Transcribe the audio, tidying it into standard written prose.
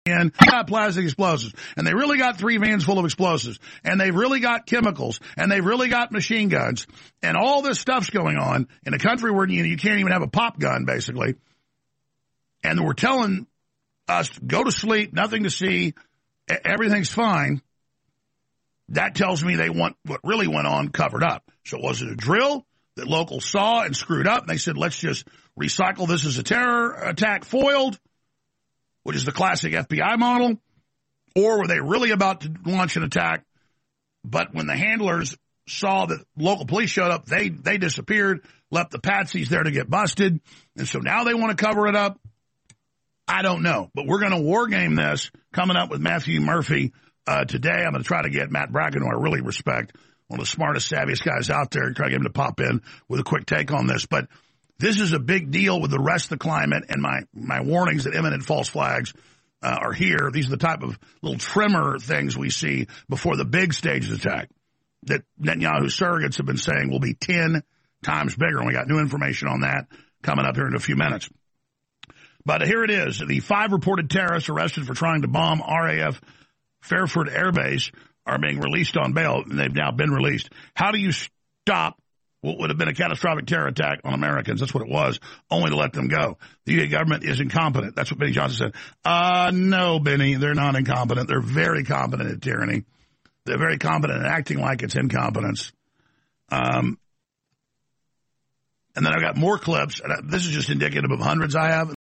and got plastic explosives, and they really got 3 vans full of explosives, and they've really got chemicals, and they've really got machine guns, and all this stuff's going on in a country where you can't even have a pop gun, basically. And we're telling us, go to sleep, nothing to see, everything's fine. That tells me they want what really went on covered up. So was it a drill that locals saw and screwed up? And they said, let's just recycle this as a terror attack foiled, which is the classic FBI model? Or were they really about to launch an attack, but when the handlers saw that local police showed up, they disappeared, left the patsies there to get busted, and so now they want to cover it up? I don't know, but we're going to war game this coming up with Matthew Murphy today. I'm going to try to get Matt Bracken, who I really respect, one of the smartest, savviest guys out there, try to get him to pop in with a quick take on this. But this is a big deal with the rest of the climate, and my warnings that imminent false flags are here. These are the type of little trimmer things we see before the big staged attack that Netanyahu surrogates have been saying will be 10 times bigger. And we got new information on that coming up here in a few minutes. But here it is. The 5 reported terrorists arrested for trying to bomb RAF Fairford Air Base are being released on bail, and they've now been released. How do you stop what would have been a catastrophic terror attack on Americans? That's what it was, only to let them go. The UK government is incompetent. That's what Benny Johnson said. No, Benny, they're not incompetent. They're very competent at tyranny. They're very competent at acting like it's incompetence. And then I've got more clips. And this is just indicative of hundreds I have.